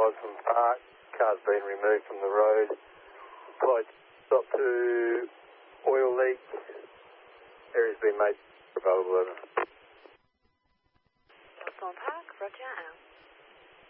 Mosman Park. Car's been removed from the road. Applied stop to oil leak. Area's been made available. Mosman Park, roger out.